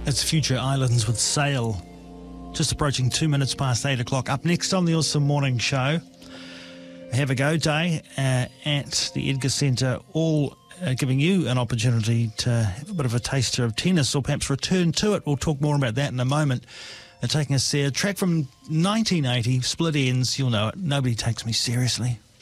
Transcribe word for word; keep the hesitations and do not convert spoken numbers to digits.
It's Future Islands with Sail. Just approaching two minutes past eight o'clock. Up next on the Awesome Morning Show, Have a Go Day uh, at the Edgar Centre, all uh, giving you an opportunity to have a bit of a taster of tennis or perhaps return to it. We'll talk more about that in a moment. Uh, taking us there, a track from nineteen eighty, Split Ends, you'll know it, Nobody Takes Me Seriously.